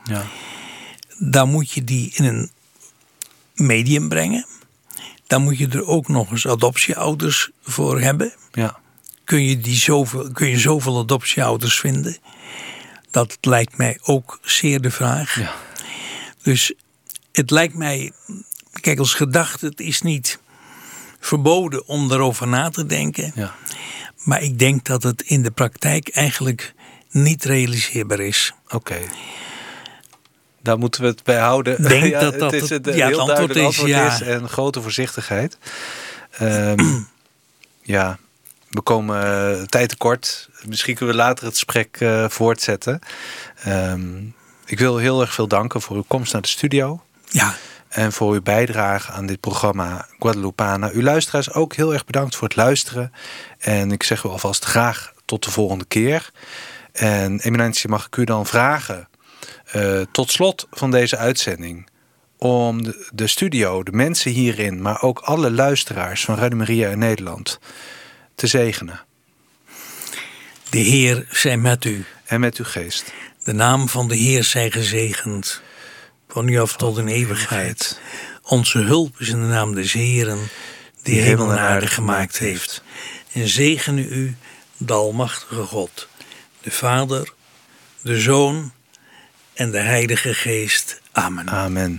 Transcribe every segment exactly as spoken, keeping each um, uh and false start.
Ja. Dan moet je die in een medium brengen. Dan moet je er ook nog eens adoptieouders voor hebben. Ja. Kun je, die zoveel, kun je zoveel adoptieouders vinden? Dat lijkt mij ook zeer de vraag. Ja. Dus het lijkt mij, kijk, als gedachte, het is niet verboden om erover na te denken. Ja. Maar ik denk dat het in de praktijk eigenlijk niet realiseerbaar is. Oké. Okay. Daar moeten we het bij houden. Denk ja, dat dat het is het, een ja, heel het duidelijk antwoord is, antwoord is ja. en grote voorzichtigheid. Um, ja, we komen uh, tijd tekort. Misschien kunnen we later het gesprek uh, voortzetten. Um, ik wil heel erg veel danken voor uw komst naar de studio. Ja. En voor uw bijdrage aan dit programma Guadalupana. Uw luisteraars ook heel erg bedankt voor het luisteren. En ik zeg u alvast graag tot de volgende keer. En Eminentie, mag ik u dan vragen, uh, tot slot van deze uitzending, om de, de studio, de mensen hierin, maar ook alle luisteraars van Radio Maria in Nederland te zegenen. De Heer zij met u. En met uw geest. De naam van de Heer zij gezegend. Van nu af tot in eeuwigheid. Onze hulp is in de naam des Heeren, die, die hemel en aarde gemaakt heeft. En zegene u, de almachtige God, de Vader, de Zoon en de Heilige Geest. Amen. Amen.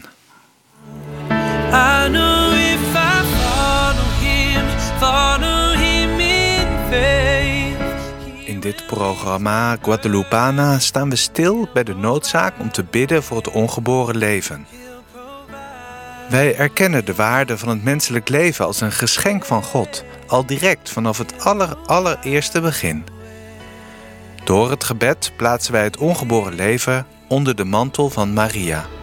I know if I follow him, follow him in faith. In dit programma Guadalupana staan we stil bij de noodzaak om te bidden voor het ongeboren leven. Wij erkennen de waarde van het menselijk leven als een geschenk van God, al direct vanaf het aller, allereerste begin. Door het gebed plaatsen wij het ongeboren leven onder de mantel van Maria.